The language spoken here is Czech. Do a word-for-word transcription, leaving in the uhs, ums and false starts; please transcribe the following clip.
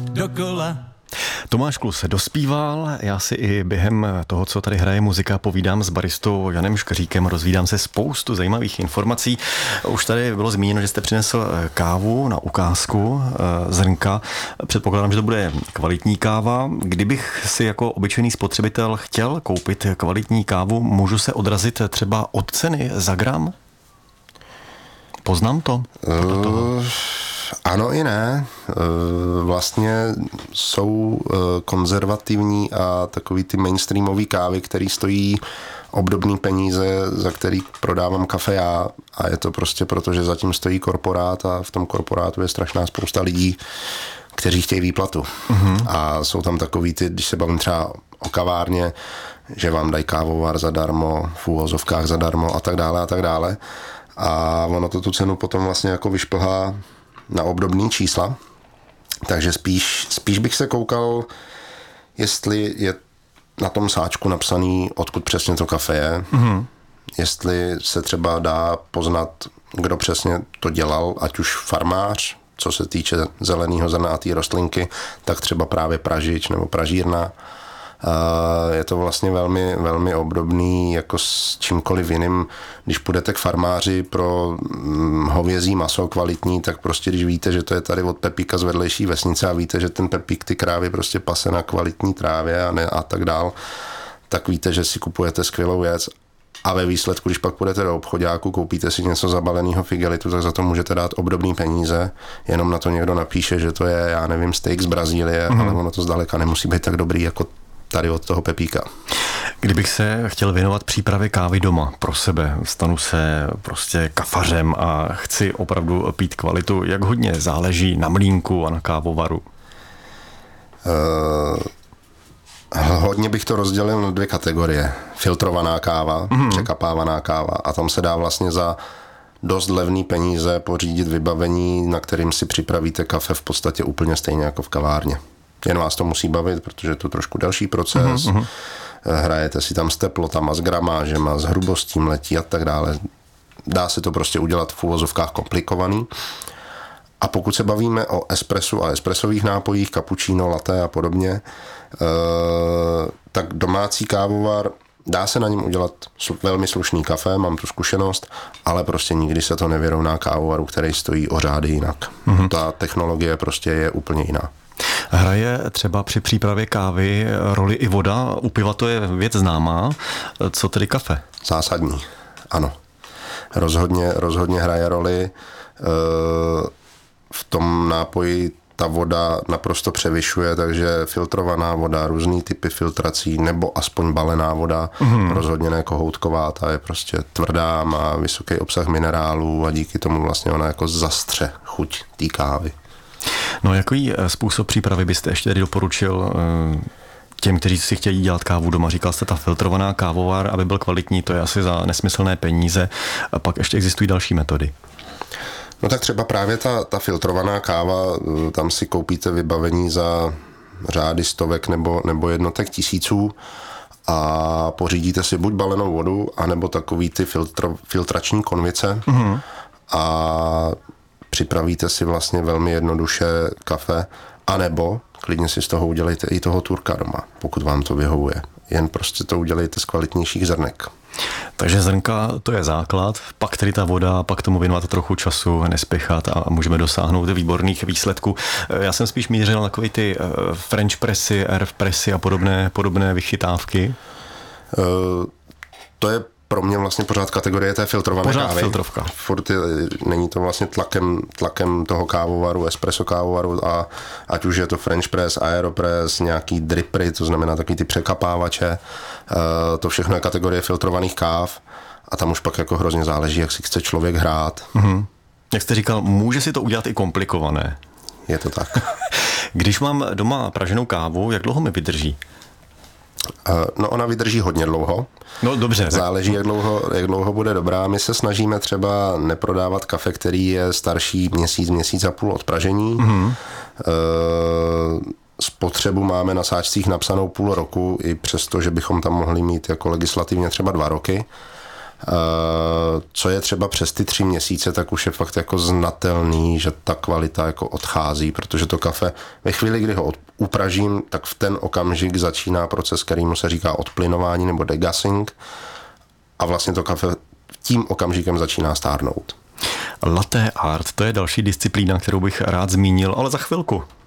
dokola. Tomáš Klus dospíval, já si i během toho, co tady hraje muzika, povídám s baristou Janem Škaříkem, rozvídám se spoustu zajímavých informací. Už tady bylo zmíněno, že jste přinesl kávu na ukázku Zrnka. Předpokládám, že to bude kvalitní káva. Kdybych si jako obyčejný spotřebitel chtěl koupit kvalitní kávu, můžu se odrazit třeba od ceny za gram? Poznám to? Uh, ano i ne. Uh, vlastně jsou uh, konzervativní a takový ty mainstreamový kávy, který stojí obdobný peníze, za který prodávám kafe já, a je to prostě proto, že zatím stojí korporát a v tom korporátu je strašná spousta lidí, kteří chtějí výplatu. Uh-huh. A jsou tam takový ty, když se bavím třeba o kavárně, že vám dají kávovar zadarmo, v úvozovkách zadarmo a tak dále a tak dále. A ono to tu cenu potom vlastně jako vyšplhá na obdobný čísla. Takže spíš, spíš bych se koukal, jestli je na tom sáčku napsaný, odkud přesně to kafe je. Mm-hmm. Jestli se třeba dá poznat, kdo přesně to dělal, ať už farmář, co se týče zeleného zrna a té rostlinky, tak třeba právě pražič nebo pražírna. Je to vlastně velmi, velmi obdobný jako s čímkoliv jiným. Když půjdete k farmáři pro hovězí maso kvalitní, tak prostě když víte, že to je tady od Pepíka z vedlejší vesnice a víte, že ten Pepík ty krávy prostě pase na kvalitní trávě a, ne, a tak dál, tak víte, že si kupujete skvělou věc. A ve výsledku, když pak půjdete do obchoďáku, koupíte si něco zabaleného v igelitu, tak za to můžete dát obdobný peníze, jenom na to někdo napíše, že to je, já nevím, steak z Brazílie, mm-hmm. ale ono to zdaleka nemusí být tak dobrý jako tady od toho Pepíka. Kdybych se chtěl věnovat přípravě kávy doma pro sebe, stanu se prostě kafařem a chci opravdu pít kvalitu, jak hodně záleží na mlýnku a na kávovaru? Uh, hodně bych to rozdělil na dvě kategorie. Filtrovaná káva, mm-hmm. překapávaná káva, a tam se dá vlastně za dost levný peníze pořídit vybavení, na kterým si připravíte kafe v podstatě úplně stejně jako v kavárně. Jen vás to musí bavit, protože je to trošku delší proces. Uh-huh. Hrajete si tam s teplotama, s gramážema, s hrubostí mletí a tak dále. Dá se to prostě udělat v uvozovkách komplikovaný. A pokud se bavíme o espressu a espressových nápojích, cappuccino, latte a podobně, tak domácí kávovar, dá se na něm udělat velmi slušný kafe, mám tu zkušenost, ale prostě nikdy se to nevyrovná kávovaru, který stojí o řády jinak. Uh-huh. Ta technologie prostě je úplně jiná. Hraje třeba při přípravě kávy roli i voda? U piva to je věc známá. Co tedy kafe? Zásadní, ano. Rozhodně, rozhodně hraje roli. V tom nápoji ta voda naprosto převyšuje, takže filtrovaná voda, různý typy filtrací, nebo aspoň balená voda, mm. rozhodně ne kohoutková, ta je prostě tvrdá, má vysoký obsah minerálů a díky tomu vlastně ona jako zastře chuť té kávy. No, jaký způsob přípravy byste ještě tady doporučil těm, kteří si chtějí dělat kávu doma? Říkal jste, ta filtrovaná kávovar, aby byl kvalitní, to je asi za nesmyslné peníze. A pak ještě existují další metody. No tak třeba právě ta, ta filtrovaná káva, tam si koupíte vybavení za řády stovek nebo, nebo jednotek tisíců a pořídíte si buď balenou vodu, anebo takový ty filtr, filtrační konvice mm-hmm. a připravíte si vlastně velmi jednoduše kafe, anebo klidně si z toho udělejte i toho turka doma, pokud vám to vyhovuje. Jen prostě to udělejte z kvalitnějších zrnek. Takže zrnka, to je základ, pak tedy ta voda, pak tomu věnovat trochu času, nespěchat a můžeme dosáhnout výborných výsledků. Já jsem spíš mířil na takové ty French pressy, air pressy a podobné, podobné vychytávky. Uh, to je pro mě vlastně pořád kategorie té filtrované pořád kávy. filtrovka. Furt je, není to vlastně tlakem, tlakem toho kávovaru, espresso kávovaru, a ať už je to French press, aeropress, nějaký drippery, to znamená taky ty překapávače, to všechno je kategorie filtrovaných káv a tam už pak jako hrozně záleží, jak si chce člověk hrát. Mm-hmm. Jak jste říkal, může si to udělat i komplikované. Je to tak. Když mám doma praženou kávu, jak dlouho mi vydrží? No, ona vydrží hodně dlouho. No dobře. Záleží, jak dlouho, jak dlouho bude dobrá. My se snažíme třeba neprodávat kafe, který je starší měsíc, měsíc a půl od pražení. Mm-hmm. Spotřebu máme na sáčcích napsanou půl roku, i přesto, že bychom tam mohli mít jako legislativně třeba dva roky. Co je třeba přes ty tři měsíce, tak už je fakt jako znatelný, že ta kvalita jako odchází, protože to kafe ve chvíli, kdy ho upražím, tak v ten okamžik začíná proces, kterýmu se říká odplynování nebo degassing a vlastně to kafe tím okamžikem začíná stárnout. Latte art, to je další disciplína, kterou bych rád zmínil, ale za chvilku.